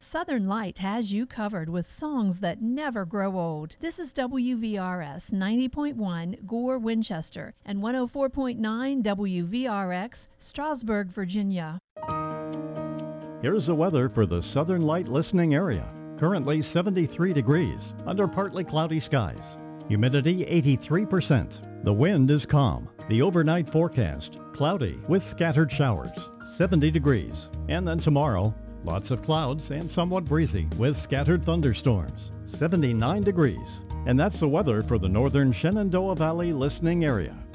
Southern Light has you covered with songs that never grow old. This is WVRS 90.1 Gore, Winchester, and 104.9 WVRX, Strasburg, Virginia. Here's the weather for the Southern Light listening area. Currently 73 degrees, under partly cloudy skies. Humidity 83%. The wind is calm. The overnight forecast, cloudy with scattered showers. 70 degrees. And then tomorrow, lots of clouds and somewhat breezy with scattered thunderstorms. 79 degrees. And that's the weather for the northern Shenandoah Valley listening area.